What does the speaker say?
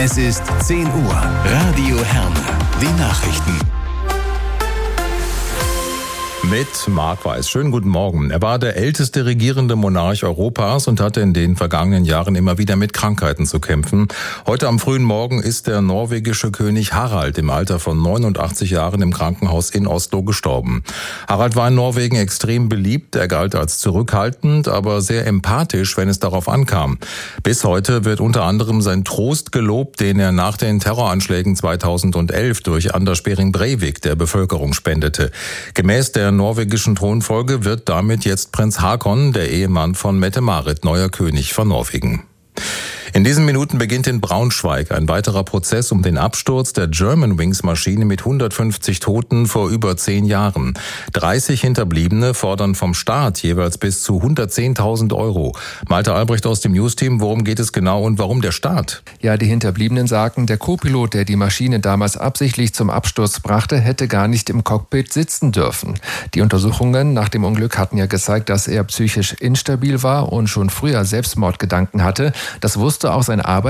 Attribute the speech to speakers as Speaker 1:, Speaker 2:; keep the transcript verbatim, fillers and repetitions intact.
Speaker 1: Es ist zehn Uhr. Radio Herne. Die Nachrichten.
Speaker 2: Mit Marc Weiß. Schönen guten Morgen. Er war der älteste regierende Monarch Europas und hatte in den vergangenen Jahren immer wieder mit Krankheiten zu kämpfen. Heute am frühen Morgen ist der norwegische König Harald im Alter von neunundachtzig Jahren im Krankenhaus in Oslo gestorben. Harald war in Norwegen extrem beliebt. Er galt als zurückhaltend, aber sehr empathisch, wenn es darauf ankam. Bis heute wird unter anderem sein Trost gelobt, den er nach den Terroranschlägen zweitausendelf durch Anders Behring Breivik der Bevölkerung spendete. Gemäß der norwegischen Thronfolge wird damit jetzt Prinz Haakon, der Ehemann von Mette-Marit, neuer König von Norwegen. In diesen Minuten beginnt in Braunschweig ein weiterer Prozess um den Absturz der Germanwings-Maschine mit hundertfünfzig Toten vor über zehn Jahren. dreißig Hinterbliebene fordern vom Staat jeweils bis zu hundertzehntausend Euro. Malte Albrecht aus dem News-Team, worum geht es genau und warum der Staat?
Speaker 3: Ja, die Hinterbliebenen sagen, der Co-Pilot, der die Maschine damals absichtlich zum Absturz brachte, hätte gar nicht im Cockpit sitzen dürfen. Die Untersuchungen nach dem Unglück hatten ja gezeigt, dass er psychisch instabil war und schon früher Selbstmordgedanken hatte. Das wusste auch sein Arbeitgeber